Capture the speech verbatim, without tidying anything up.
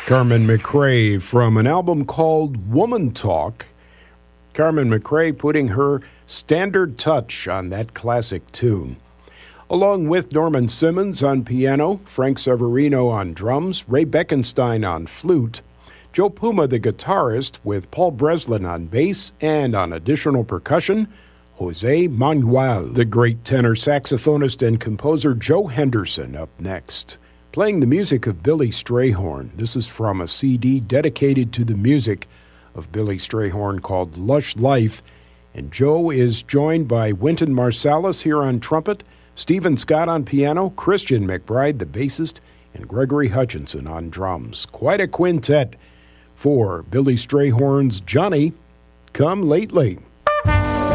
Carmen McRae from an album called Woman Talk. Carmen McRae putting her standard touch on that classic tune. Along with Norman Simmons on piano, Frank Severino on drums, Ray Beckenstein on flute, Joe Puma the guitarist with Paul Breslin on bass and on additional percussion, Jose Manuel, the great tenor saxophonist and composer Joe Henderson up next. Playing the music of Billy Strayhorn. This is from a C D dedicated to the music of Billy Strayhorn called Lush Life. And Joe is joined by Wynton Marsalis here on trumpet, Stephen Scott on piano, Christian McBride, the bassist, and Gregory Hutchinson on drums. Quite a quintet for Billy Strayhorn's Johnny Come Lately.